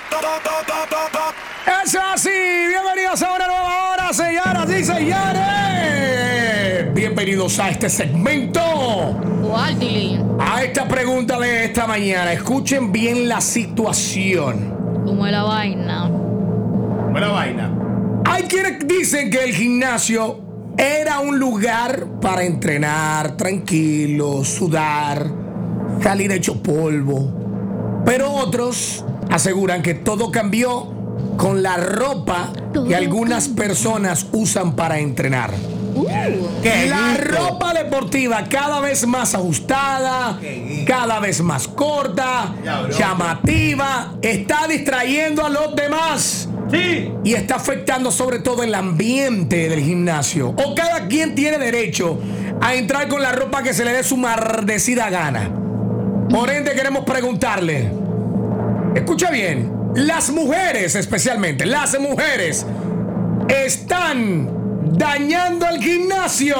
Eso así, bienvenidos a una nueva hora, señoras y señores. Bienvenidos a este segmento. ¿Cuál, Tilín? A esta pregunta de esta mañana. Escuchen bien la situación. ¿Cómo es la vaina? Buena vaina. Hay quienes dicen que el gimnasio era un lugar para entrenar tranquilo, sudar, salir hecho polvo. Pero otros aseguran que todo cambió con la ropa que algunas personas usan para entrenar. La ropa deportiva cada vez más ajustada, cada vez más corta, llamativa, está distrayendo a los demás. Sí. Y está afectando sobre todo el ambiente del gimnasio. O cada quien tiene derecho a entrar con la ropa que se le dé su maldecida gana. Por ende queremos preguntarle, escucha bien, las mujeres especialmente, las mujeres están dañando el gimnasio.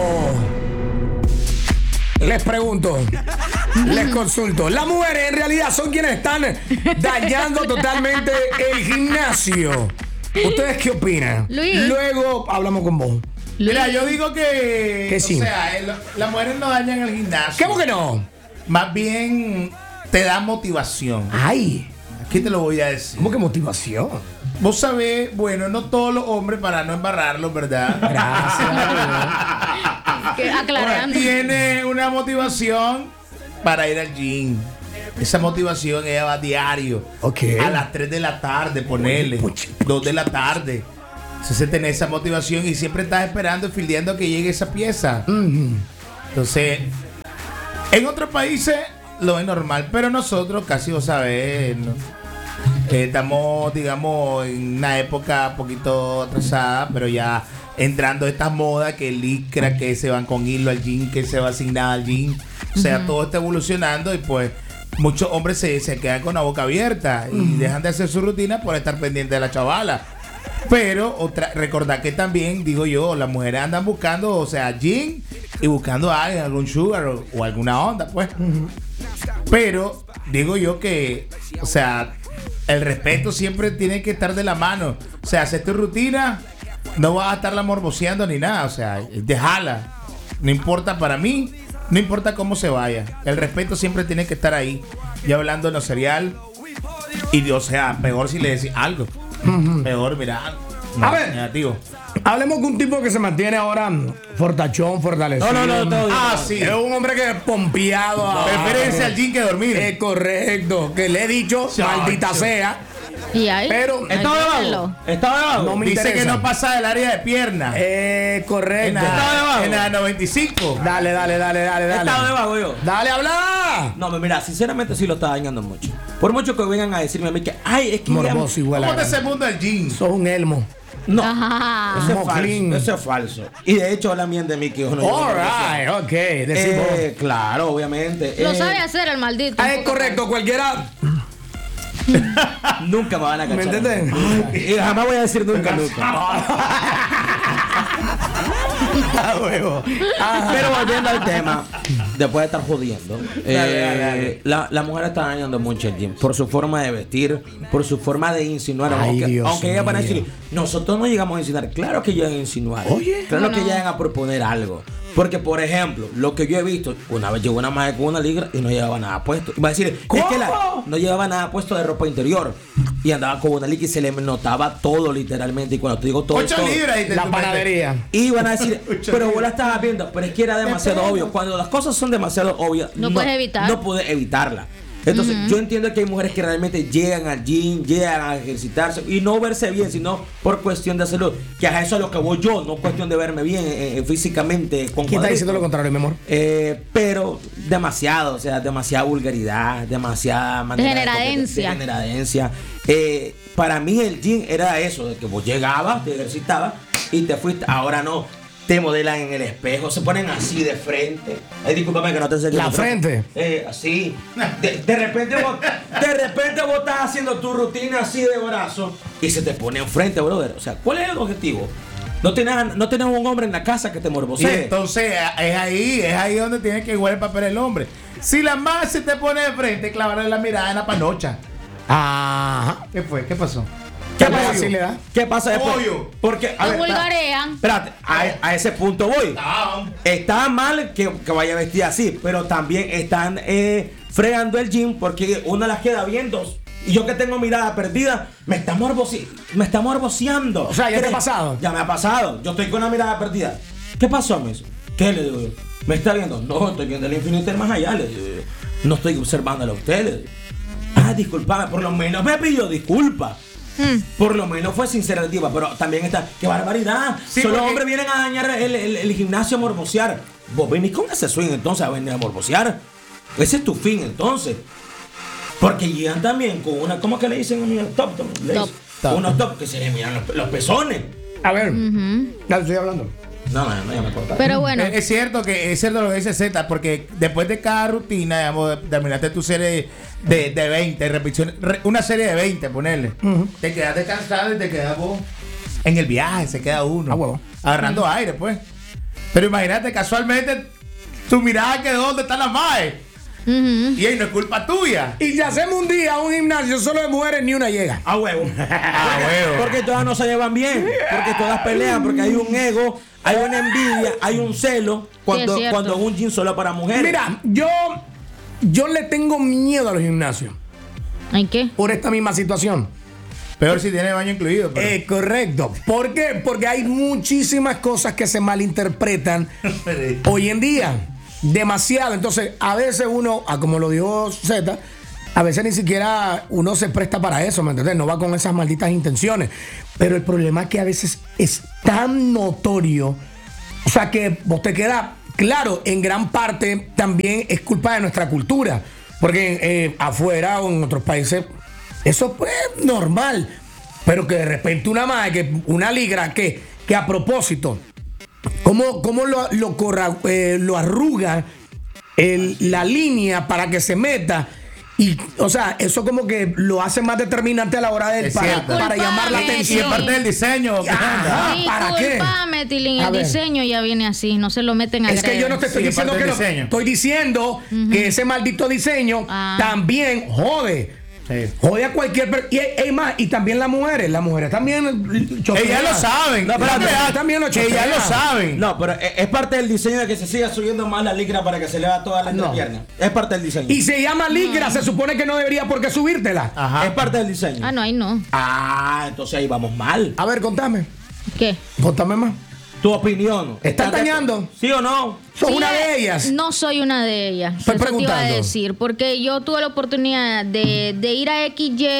Les pregunto, les consulto, las mujeres en realidad son quienes están dañando totalmente el gimnasio. ¿Ustedes qué opinan? Luis. Luego hablamos con vos. Mira, yo digo que sí. O sea, las mujeres no dañan el gimnasio. ¿Cómo que no? Más bien te da motivación. Ay, Aquí te lo voy a decir. ¿cómo que motivación? Vos sabés, bueno, no todos los hombres, para no embarrarlos, ¿verdad? Gracias. Aclarando. Tiene una motivación para ir al gym. Esa motivación ella va diario. Ok. A las 3 de la tarde, ponerle. 2 de la tarde. Entonces tenés esa motivación y siempre estás esperando y fildeando que llegue esa pieza. Entonces, en otros países lo es normal, pero nosotros casi vos sabés, ¿no? Estamos, digamos, en una época un poquito atrasada, pero ya entrando estas modas que licra, que se van con hilo al gym, que se va asignada al gym. O sea, todo está evolucionando y pues muchos hombres se quedan con la boca abierta y dejan de hacer su rutina por estar pendiente de la chavala. Pero recordad que también, digo yo, las mujeres andan buscando, o sea, gym y buscando a alguien, algún sugar o alguna onda, pues. Pero digo yo que, o sea, el respeto siempre tiene que estar de la mano. O sea, hacer tu rutina, no vas a estarla morboseando ni nada. O sea, déjala. No importa para mí, no importa cómo se vaya. El respeto siempre tiene que estar ahí. Yo hablando en lo serial. Y, o sea, mejor si le decís algo. Mejor, mira. No, A ver. negativo. Hablemos con un tipo que se mantiene ahora fortachón, fortalecido. No. Sí. Es un hombre que es pompeado. Preferencia al gym que dormir. Es correcto. Que le he dicho, maldita sea. Y ahí. Pero ¿Estaba de vago? ¿Estaba de vago? No me Dice interesa. que no pasa del área de pierna. Correcto. En la 95. Dale. Estaba de vago yo. Dale, habla. No, mira, sinceramente sí lo está dañando mucho. Por mucho que vengan a decirme a mí que, ay, es que Morboso igual. ¿Cómo te ese mundo del gym? Sos un elmo. No, Ajá. eso es Moclín. falso. Eso es falso. Y de hecho hablan bien de mí que yo no All right, ok. Decimos. Claro, obviamente. Lo sabe hacer el maldito. Es correcto, cualquiera. Nunca me van a cachar. ¿Me entiendes? Y jamás voy a decir nunca. Pero volviendo al tema, después de estar jodiendo, Dale. la mujer está dañando mucho el gym por su forma de vestir, por su forma de insinuar. Ay, Dios aunque ellas van a mío. decir, nosotros no llegamos a insinuar. Claro que llegan a insinuar. Oye. Claro que No. llegan a proponer algo. Porque, por ejemplo, lo que yo he visto, una vez llegó una mujer con una ligra y no llevaba nada puesto. Y va a decir, es que no llevaba nada puesto de ropa interior. Y andaba con una ligra y se le notaba todo literalmente. Y cuando te digo todo, 8 todo. libras y te La tu panadería. Y van a decir, Mucho pero bien. vos la estabas viendo, pero es que era demasiado obvio. Cuando las cosas son demasiado obvias, No puedes evitar. No puedes evitarla. Entonces, yo entiendo que hay mujeres que realmente llegan al gym, llegan a ejercitarse y no verse bien, sino por cuestión de salud. Que a eso es lo que voy yo, no cuestión de verme bien físicamente. Con ¿Quién está cuadritos. diciendo lo contrario, mi amor? Pero demasiado, o sea, demasiada vulgaridad, demasiada manera Degeneradencia. degeneradencia. Para mí el gym era eso, de que vos llegabas, te ejercitabas y te fuiste. Ahora no, te modelan en el espejo, se ponen así de frente. Ay, discúlpame que no te enseñé. ¿La frente? Así. De repente vos estás haciendo tu rutina así de brazo y se te pone enfrente, brother. O sea, ¿cuál es el objetivo? No tienes un hombre en la casa que te Y morbosee. entonces es ahí donde tiene que jugar el papel el hombre. Si la más se te pone de frente, clavarle la mirada en la panocha. Ajá. ¿Qué fue? ¿Qué pasó? ¿Qué Obvio. pasa? Facilidad. ¿Qué pasa después? Obvio. Porque, a Lo ver, vulgarean. espérate, a ese punto voy. Está mal que vaya vestida así, pero también están fregando el gym porque una las queda viendo. Y yo que tengo mirada perdida, me está morboseando. O sea, ¿ya te ha ¿Crees? pasado? Ya me ha pasado. Yo estoy con la mirada perdida. ¿Qué pasó, Messi? ¿Qué le digo yo? ¿Me está viendo? No, estoy viendo el infinito y el más allá. Le digo yo. No estoy observándolo a ustedes. Ah, disculpame, por lo menos me pidió disculpas. Por lo menos fue sincera la tipa, pero también está. ¡Qué barbaridad! Sí, Solo porque- hombres vienen a dañar el gimnasio a morbosear. Vos venís con ese swing entonces a venir a morbosear. Ese es tu fin entonces. Porque llegan también con una. ¿Cómo que le dicen a mí? Top. Le Top. dicen. Top. Unos top que se le miran los pezones. A ver. Ya estoy hablando. No, ya me cortaste. Pero bueno, Es cierto lo que dice Z, porque después de cada rutina, digamos, terminaste tu serie de 20 repeticiones, una serie de 20, ponerle. Te quedas descansado y te quedas vos en el viaje, se queda uno. Ah, huevo. Agarrando aire, pues. Pero imagínate, casualmente, tu mirada quedó donde están las maes. Y ahí no es culpa tuya. Y si hacemos un día un gimnasio solo de mujeres, ni una llega. A huevo. Porque todas no se llevan bien. Porque todas pelean. Porque hay un ego, hay una envidia, hay un celo. Cuando, Sí, es cierto. cuando es un gym solo para mujeres. Mira, yo le tengo miedo a los gimnasios ¿hay qué? por esta misma situación. Peor si tiene baño incluido. Pero... Correcto. ¿Por qué? Porque hay muchísimas cosas que se malinterpretan hoy en día. Demasiado. Entonces, a veces uno, como lo dijo Z, a veces ni siquiera uno se presta para eso, ¿me entiendes? No va con esas malditas intenciones. Pero el problema es que a veces es tan notorio, o sea, que vos te queda claro, en gran parte también es culpa de nuestra cultura. Porque afuera o en otros países, eso pues es normal. Pero que de repente una ligra que a propósito, ¿cómo lo arruga la línea para que se meta? Y, o sea, eso como que lo hace más determinante a la hora de Es para cierto. llamar la Culpable, Y es atención. parte del diseño. Ajá. ¿para qué? Disculpame, Tilín, A el ver. diseño ya viene así, no se lo meten a Es que yo no te estoy Sí, diciendo parte que del no. diseño. Estoy diciendo que ese maldito diseño también jode. Sí. Jode a cualquier y también las mujeres también Ellas lo saben. No, espérate, Ellas también lo Ellas chotean. lo saben. No, pero es parte del diseño de que se siga subiendo más la licra para que se le vea toda la entrepierna. Es parte del diseño. Y se llama ligra, se supone que no debería por qué subírtela. Ajá. Es parte del diseño. Ah, no, ahí no. Entonces ahí vamos mal. A ver, contame ¿Qué? más. Tu opinión. ¿Estás dañando? ¿Sí o no? Sos Sí, una de ellas. No soy una de ellas. Estoy Eso te iba a preguntando. decir. Porque yo tuve la oportunidad de ir a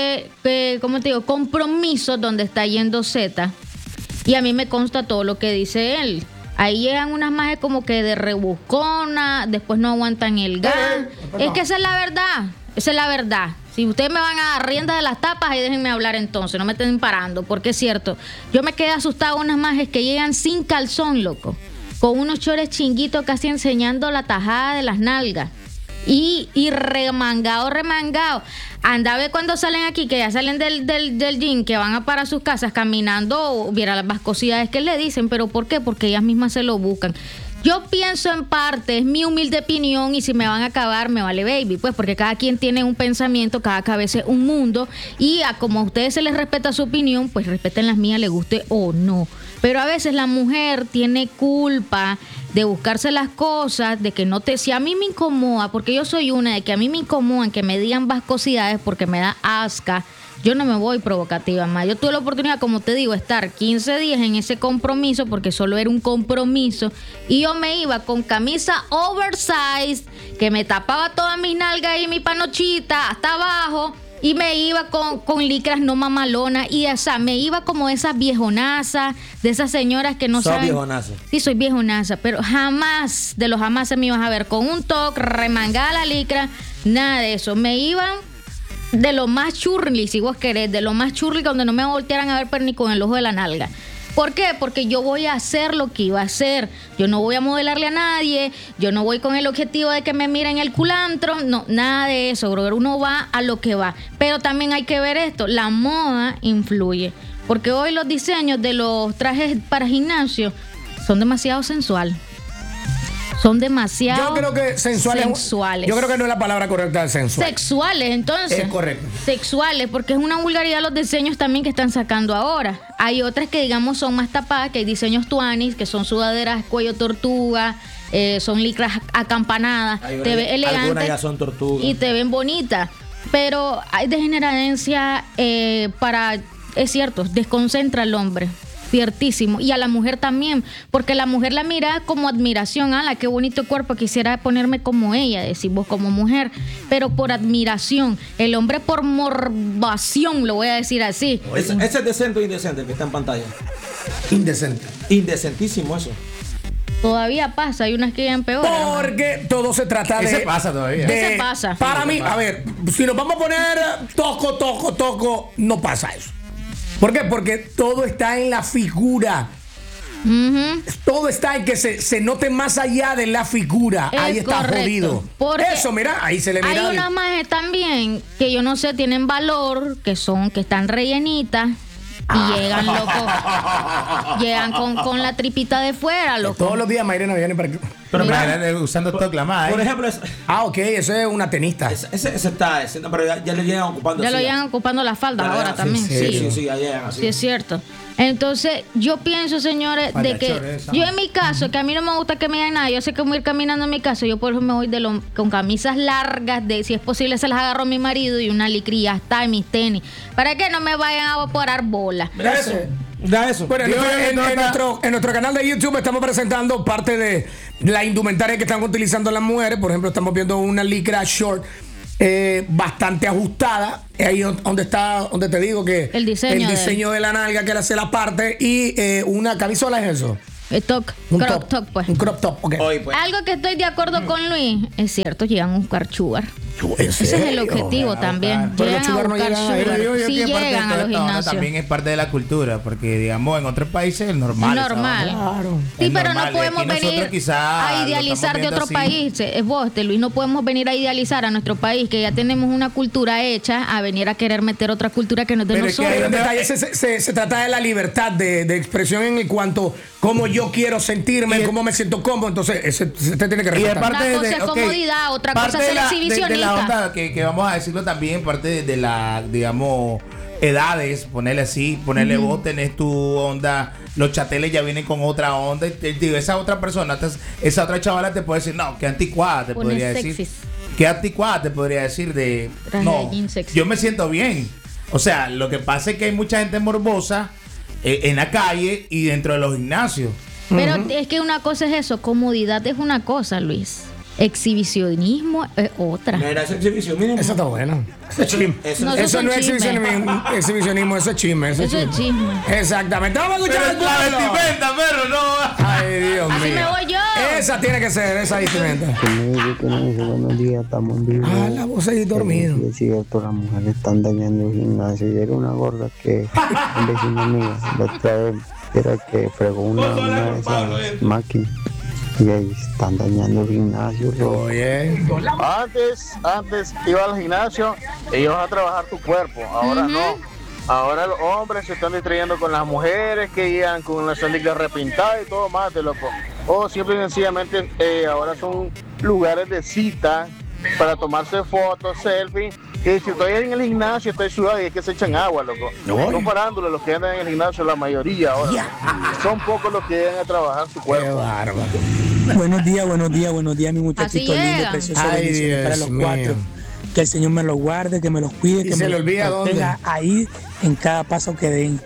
XY, ¿cómo te digo? Compromisos donde está yendo Z. Y a mí me consta todo lo que dice él. Ahí llegan unas majes como que de rebuscona, después no aguantan el gas. Es que esa es la verdad. Esa es la verdad. Si ustedes me van a dar rienda de las tapas, ahí déjenme hablar entonces, no me estén parando, porque es cierto. Yo me quedé asustada con unas majes que llegan sin calzón, loco. Con unos chores chinguitos casi enseñando la tajada de las nalgas. Y remangado. Anda a ver cuando salen aquí, que ya salen del gym, que van a para sus casas caminando, viera las vascosidades que le dicen. ¿Pero por qué? Porque ellas mismas se lo buscan. Yo pienso en parte, es mi humilde opinión, y si me van a acabar, me vale baby, pues porque cada quien tiene un pensamiento, cada cabeza es un mundo, y como a ustedes se les respeta su opinión, pues respeten las mías, les guste o no. Pero a veces la mujer tiene culpa de buscarse las cosas, de que no te... Si a mí me incomoda, porque yo soy una de que a mí me incomodan que me digan vascosidades porque me da asca, yo no me voy provocativa más. Yo tuve la oportunidad, como te digo, estar 15 días en ese compromiso, porque solo era un compromiso, y yo me iba con camisa oversized, que me tapaba todas mis nalgas y mi panochita hasta abajo, y me iba con licras no mamalonas, y me iba como esas viejonazas, de esas señoras que no Sos saben. viejonaza. Sí, soy viejonaza, pero jamás, de los jamás se me ibas a ver con un toque, remangada la licra, nada de eso. Me iban de lo más churli, si vos querés, de lo más churli, donde no me voltearan a ver pero ni con el ojo de la nalga. ¿Por qué? Porque yo voy a hacer lo que iba a hacer. Yo no voy a modelarle a nadie, yo no voy con el objetivo de que me miren el culantro, no, nada de eso, brother. Uno va a lo que va. Pero también hay que ver esto, la moda influye. Porque hoy los diseños de los trajes para gimnasio son demasiado sensual. Son demasiado Yo creo que sensuales. Yo creo que no es la palabra correcta de sensual. Sexuales, entonces. Es correcto. Sexuales, porque es una vulgaridad los diseños también que están sacando ahora. Hay otras que, digamos, son más tapadas, que hay diseños tuanis, que son sudaderas cuello tortuga, son licras acampanadas. Te ves elegante. Algunas ya son tortugas. Y te ven bonita. Pero hay degenerancia es cierto, desconcentra al hombre. Ciertísimo. Y a la mujer también, porque la mujer la mira como admiración. ¡Hala, qué bonito cuerpo! Quisiera ponerme como ella, decís vos como mujer, pero por admiración. El hombre por morbación, lo voy a decir así. ¿Ese es decente o indecente el que está en pantalla? Indecente. Indecentísimo eso. Todavía pasa, hay unas que llegan peor. Porque todo se trata de... Ese pasa todavía. Ese pasa. Para mí, a ver, si nos vamos a poner toco, no pasa eso. ¿Por qué? Porque todo está en la figura. Ujú. Todo está en que se note más allá de la figura. Es ahí está correcto. jodido. Porque Eso, mira, ahí se le mira. Hay unas majes también que yo no sé, tienen valor, que están rellenitas. Y llegan, loco. Llegan con la tripita de fuera, loco. Todos los días Mayrena viene para aquí. Pero Mira, usando todo clamada. por ejemplo, Ok, eso es una tenista. ese está, no, pero ya lo llegan ocupando. Ya lo así, llegan ocupando las faldas Ya, ahora sí, también. sí, Sí, ya llegan así. Sí, es cierto. Entonces, yo pienso, señores, de que yo en mi caso, que a mí no me gusta que me digan nada, yo sé que voy a ir caminando en mi caso, yo por eso me voy con camisas largas, si es posible se las agarro a mi marido y una licría hasta en mis tenis, para que no me vayan a evaporar bola. Mira eso. Da eso. Bueno, en nuestro canal de YouTube estamos presentando parte de la indumentaria que están utilizando las mujeres. Por ejemplo, estamos viendo una licra short bastante ajustada. Ahí donde te digo que El diseño de la nalga que le hace la parte y una camisola es eso. Crop top, pues. Un crop top, ok. Hoy, pues. Algo que estoy de acuerdo con Luis, es cierto, llegan a buscar sugar. Ese es el objetivo también. Pero los Llegan a sugar no buscar llegan ahí. sugar. Sí llegan a los gimnasios. También es parte de la cultura, porque digamos en otros países es normal. Es normal. Claro. Sí, Es pero normal, no y podemos aquí nosotros venir quizás a lo idealizar estamos de viendo otro así. país. Es vos, Luis, no podemos venir a idealizar a nuestro país, que ya tenemos una cultura hecha, a venir a querer meter otra cultura que no es de Pero es que hay nosotros. un detalle, se trata de la libertad de expresión en cuanto cómo yo quiero sentirme, cómo me siento cómodo. Entonces, se tiene que Y es respetar. parte Una cosa es ok, comodidad, otra parte cosa es de ser la- de la exhibicionista. onda que vamos a decirlo también, parte de la, digamos, edades, ponerle así, ponerle vos tenés tu onda, los chateles ya vienen con otra onda, y digo, esa otra persona, esa otra chavala te puede decir, no, qué anticuada te Pones podría decir. sexys. Qué anticuada te podría decir de, Traje no, de jean sexy. yo me siento bien. O sea, lo que pasa es que hay mucha gente morbosa en la calle y dentro de los gimnasios. Pero es que una cosa es eso, comodidad es una cosa, Luis. Exhibicionismo es otra. Mira, esa exhibición mínimo. Eso está bueno. Eso es chisme. No, Eso no es son chismes. exhibicionismo, eso es chisme. Eso es chisme. Exactamente. Vamos a escuchar al La pueblo. vestimenta, pero no. Ay, Dios Así mío. me voy yo. Esa tiene que ser, esa vestimenta. Que me dice buenos días, estamos en vivo. Ah, la voz ahí dormido. Sí, es cierto, las mujeres están dañando el gimnasio. Y era una gorda que un vecino mío la otra vez era que fregó una de esas máquinas. Y ahí están dañando el gimnasio. loco. Oye. Antes iba al gimnasio y ibas a trabajar tu cuerpo, ahora no. Ahora los hombres se están distrayendo con las mujeres que llegan con las sandalias repintadas y todo más de loco. O simple y sencillamente ahora son lugares de cita para tomarse fotos, selfies. Que si estoy en el gimnasio estoy sudado y es que se echan agua, loco. No parándoles los que andan en el gimnasio, la mayoría ahora. Son pocos los que llegan a trabajar su Qué cuerpo. bárbaro. Buenos días, mi muchachito Así lindo, llega. precioso, Ay, bendiciones para Dios los cuatro. mío. Que el Señor me los guarde, que me los cuide, ¿Y que se me le los olvida dónde? proteja ahí en cada paso que den.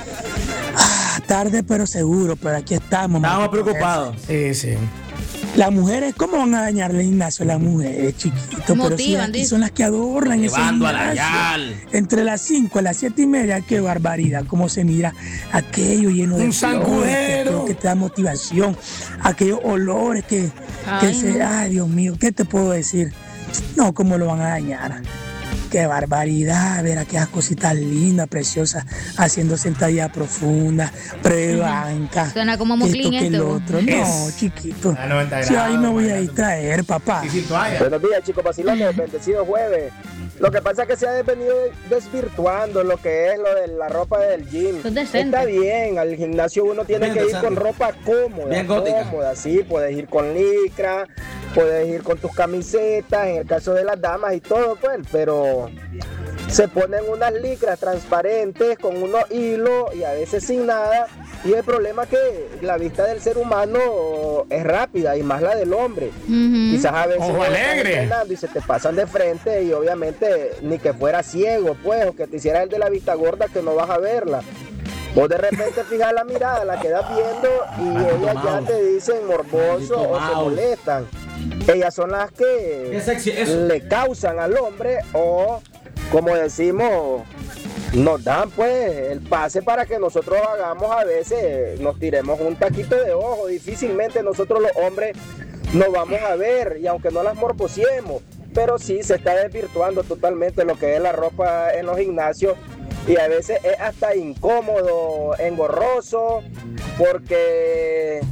Tarde pero seguro, pero aquí estamos. Estábamos maldito preocupados. Sí, sí. Las mujeres, ¿cómo van a dañar el gimnasio? Las mujeres, chiquitos, pero si Motivan, aquí dice. son las que adornan ese Llevando a la gimnasio. yal. Entre las 5 y las 7 y media, qué barbaridad, cómo se mira aquello lleno de Un flores, zancudero. que te da motivación, aquellos olores Ay, ay, Dios mío, ¿qué te puedo decir? No, ¿cómo lo van a dañar? qué barbaridad, ver aquellas cositas lindas, preciosas, haciendo sentadilla profunda, pre-banca. Suena como esto Muclín que este, lo vos. otro. No, chiquito. A 90 Si ahí me voy a grados, distraer, papá. Y sin toalla. Buenos días, chicos, vacilones, bendecido jueves. Lo que pasa es que se ha venido desvirtuando lo que es lo de la ropa del gym. Eso es decente. Está bien, al gimnasio uno tiene Bien que ir decente. con ropa cómoda, Bien gótica. sí, puedes ir con licra, puedes ir con tus camisetas, en el caso de las damas y todo, pues, pero se ponen unas licras transparentes con unos hilos y a veces sin nada. Y el problema es que la vista del ser humano es rápida y más la del hombre. Ujú. Quizás a veces Ojo no estás alegre. entrenando y se te pasan de frente y obviamente ni que fuera ciego, pues, o que te hiciera el de la vista gorda que no vas a verla. Vos de repente fijas la mirada, la quedas viendo y ellas ya te dicen morboso o se molestan. Ellas son las Qué que sexy eso. le causan al hombre o, como decimos, nos dan pues el pase para que nosotros hagamos a veces, nos tiremos un taquito de ojo. Difícilmente nosotros los hombres nos vamos a ver y aunque no las morbosiemos, pero sí se está desvirtuando totalmente lo que es la ropa en los gimnasios y a veces es hasta incómodo, engorroso, porque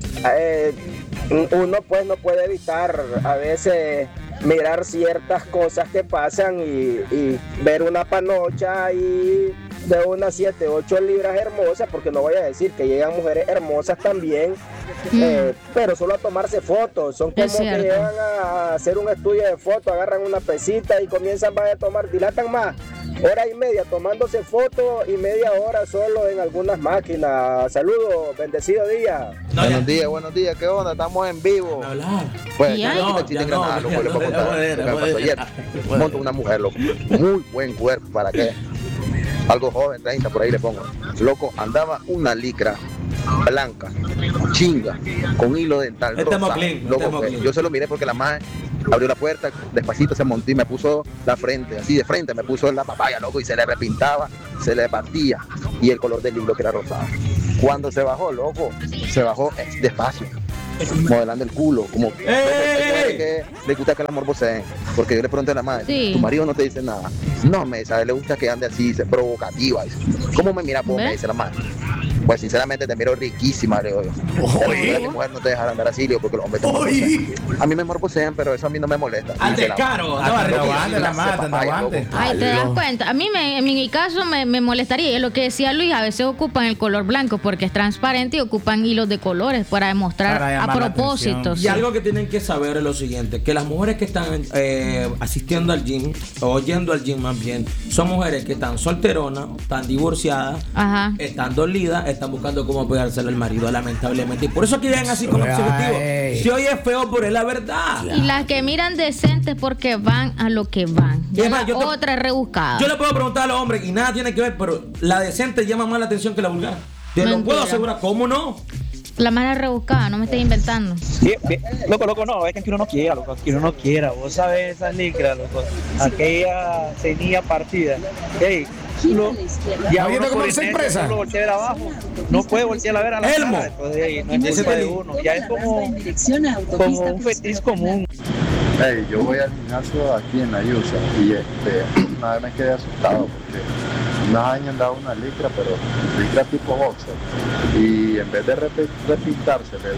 uno pues no puede evitar a veces mirar ciertas cosas que pasan y ver una panocha y de unas 7, 8 libras hermosas, porque no voy a decir que llegan mujeres hermosas también, pero solo a tomarse fotos, son como Es que cierto. llegan a hacer un estudio de fotos, agarran una pesita y comienzan a tomar, dilatan más, hora y media tomándose fotos y media hora solo en algunas máquinas. Saludos, bendecido día. Buenos días, ¿qué onda? Estamos en vivo. Hablar. Pues, Y hay- no, chiste en Granada, loco, le puedo contar lo que me pasó ayer. Monto una mujer, loco, muy buen cuerpo, ¿para qué? Algo joven, 30, por ahí le pongo. Loco, andaba una licra blanca, chinga, con hilo dental Este es rosado. Moclín, Loco, este es pues, Moclín. yo se lo miré porque la madre abrió la puerta, despacito se montó y me puso la frente, así de frente, me puso en la papaya, loco, y se le repintaba, se le partía, y el color del hilo que era rosado. Cuando se bajó, loco, se bajó despacio, modelando el culo, como que le gusta que las morboseen, porque yo le pregunté a la madre, Sí. tu marido no te dice nada. No, me dice, a él le gusta que ande así, se provocativa. Dice. ¿Cómo me mira vos? ¿Ve? Me dice la madre. Pues sinceramente te miro riquísima, le digo yo. Oye. Mi mujer no te dejará andar así, le digo, porque los hombres te morbosean. A mí me morbosean, pero eso a mí no me molesta. Al Dice la descaro, madre. no, Anda arriba. aguante la mata, anda papaya, aguante. loco. Ay, te das cuenta. A mí, en mi caso, me molestaría. Y es lo que decía Luis, a veces ocupan el color blanco porque es transparente y ocupan hilos de colores para demostrar Para a llamar la propósito. atención. Y sí. algo que tienen que saber es lo siguiente, que las mujeres que están asistiendo al gym, o yendo al gym más bien, son mujeres que están solteronas, están divorciadas, Ajá. están dolidas, están buscando cómo pegárselo al marido, lamentablemente. Y por eso aquí ven así como Ay. objetivo. Si hoy es feo, pero es la verdad. Y las que miran decentes porque van a lo que van. Y es más, La yo te- otra es rebuscada. Yo le puedo preguntar a los hombres y nada tiene que ver, pero la decente llama más la atención que la vulgar. Te lo Mentira. puedo asegurar, ¿cómo no? La más rebuscada, no me estés inventando. Loco, no, es que uno no quiera, loco, que uno no quiera. Vos sabés esas licras, loco, aquella cenilla partida. Hey, ya Oye, uno ¿cómo por se inercia expresa? solo voltea a ver abajo, no puede voltear a ver a la Elmo. cara, después de ahí, no es Ese culpa de pelín. uno, ya es como un fetiz común. Hey, yo voy al gimnasio aquí en Ayusa y una vez me quedé asustado porque una año andaba una licra, pero licra tipo boxer, y en vez de repintársele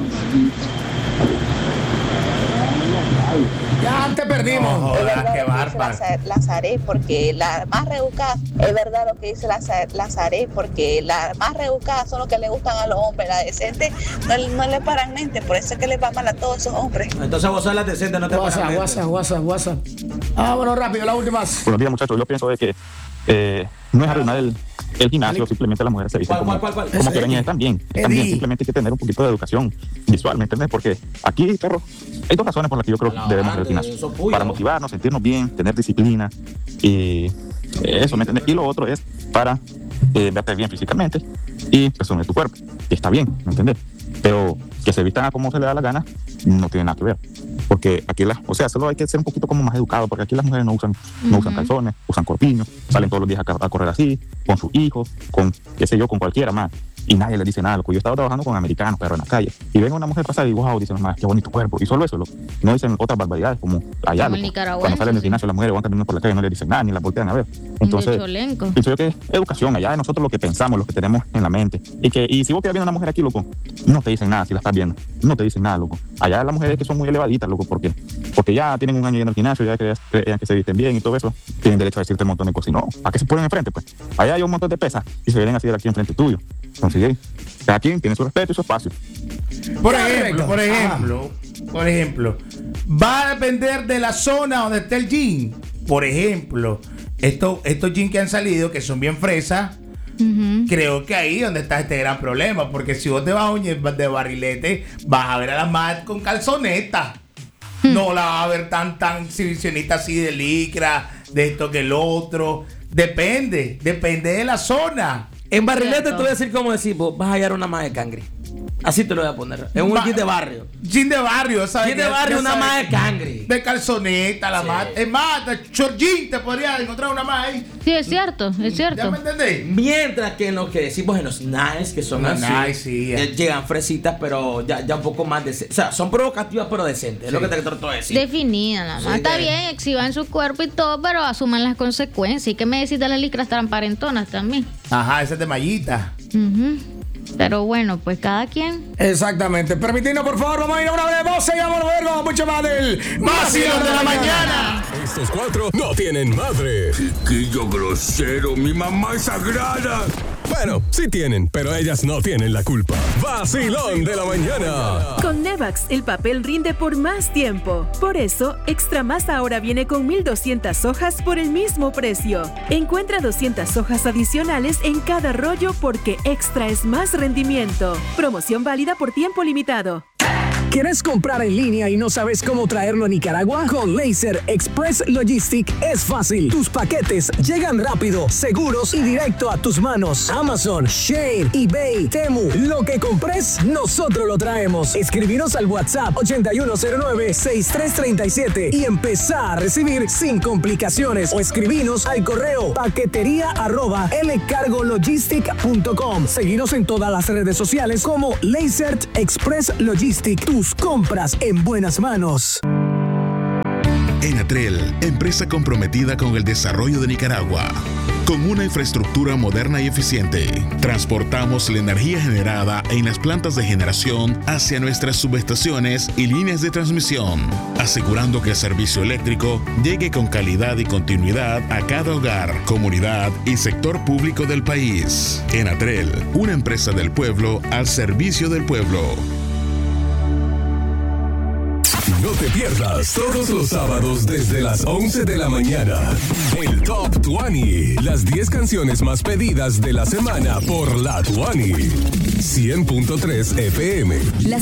Ya te perdimos. No Es jodas, verdad qué lo que dice bárbaro. la Saré, porque la más rebuscada, es verdad lo que dice la Saré, porque las más rebuscadas son los que le gustan a los hombres, la decente no le paran mente, por eso es que les va mal a todos esos hombres. Entonces vos sos la decente, no te WhatsApp, paras WhatsApp. Vámonos rápido, la última. Buenos días, muchachos. Yo pienso de que no es arruinar el gimnasio, simplemente las mujeres se dicen ¿Cuál? como que ven y están bien. Eddie. Simplemente hay que tener un poquito de educación visual, ¿me entiendes? Porque aquí, perro, hay dos razones por las que yo creo que debemos ir al eso gimnasio. puya. Para motivarnos, sentirnos bien, tener disciplina y eso, ¿me entiendes? Y lo otro es para verte bien físicamente y presumir tu cuerpo, que está bien, ¿me entiendes? Pero que se vistan a como se le da la gana no tiene nada que ver. Porque aquí solo hay que ser un poquito como más educado, porque aquí las mujeres no usan calzones, usan corpiños, salen todos los días a correr así, con sus hijos, con, qué sé yo, con cualquiera más. y nadie le dice nada, loco. Yo estaba trabajando con americanos, pero en la calle, y ven a una mujer pasar y wow, dicen, qué bonito cuerpo, y solo eso, loco. No dicen otras barbaridades como allá, loco. Cuando salen del gimnasio las mujeres van caminando por la calle, no le dicen nada, ni las voltean a ver. Entonces, pienso yo que es educación, allá de nosotros lo que pensamos, lo que tenemos en la mente, y si vos quedas viendo a una mujer aquí, loco, no te dicen nada si la estás viendo, no te dicen nada, loco. Allá las mujeres que son muy elevaditas, loco, porque ya tienen un año yendo al gimnasio, ya crean que se visten bien y todo eso, tienen derecho a decirte un montón de cosas. Y no, ¿a qué se ponen enfrente? Pues allá hay un montón de pesas y se vienen así de aquí enfrente tuyo. Entonces, cada quien tiene su respeto y su espacio. Por ejemplo, va a depender de la zona donde esté el jean. Por ejemplo, estos jeans que han salido, que son bien fresas, creo que ahí donde está este gran problema, porque si vos te vas de Barrilete, vas a ver a las madres con calzoneta. No la vas a ver tan exhibicionista así de licra, de esto que el otro. Depende de la zona. En Barrilete te voy a decir como decir, vos vas a hallar una más de cangre. Así te lo voy a poner. Es un jean de barrio. Jean de barrio, ¿sabes? Jean de barrio, una más de cangre. De calzoneta, la más. Es más, de short jean te podría encontrar una más ahí. Sí, es cierto, es cierto. ¿Ya me entendés? Mientras que en lo que decimos en los nice, que son así, nice, sí, llegan fresitas, pero ya un poco más decentes. O sea, son provocativas, pero decentes. Es lo que te trato de decir. Definida, nada más. Está bien, exhiban su cuerpo y todo, pero asuman las consecuencias. ¿Y qué me decís de las licras transparentonas también? Ajá, esa es de mallita. Pero bueno, pues cada quien. Exactamente. Permitirnos, por favor, vamos a ir a una vez. Vos seguimos luego mucho más del Vacilón de la Mañana. Estos cuatro no tienen madre. Chiquillo grosero, mi mamá es sagrada. Bueno, sí tienen, pero ellas no tienen la culpa. Vacilón de la Mañana. Con Nevax, el papel rinde por más tiempo. Por eso, Extra Más ahora viene con 1200 hojas por el mismo precio. Encuentra 200 hojas adicionales en cada rollo porque Extra es más rendimiento. Promoción válida por tiempo limitado. ¿Quieres comprar en línea y no sabes cómo traerlo a Nicaragua? Con Laser Express Logistic es fácil. Tus paquetes llegan rápido, seguros y directo a tus manos. Amazon, Shein, eBay, Temu, lo que compres, nosotros lo traemos. Escribinos al WhatsApp 8109-6337 y empezar a recibir sin complicaciones. O escribinos al correo paquetería@lcargologistic.com. Seguinos en todas las redes sociales como Laser Express Logistic. Tus compras en buenas manos. Enatrel, empresa comprometida con el desarrollo de Nicaragua. Con una infraestructura moderna y eficiente, transportamos la energía generada en las plantas de generación hacia nuestras subestaciones y líneas de transmisión, asegurando que el servicio eléctrico llegue con calidad y continuidad a cada hogar, comunidad y sector público del país. Enatrel, una empresa del pueblo al servicio del pueblo. No te pierdas todos los sábados desde las 11 de la mañana. El Top 20, las 10 canciones más pedidas de la semana por La 20. 100.3 FM. Las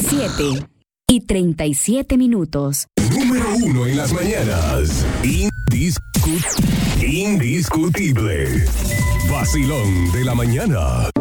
7:37. Número 1 en las mañanas. Indiscutible. Vacilón de la Mañana.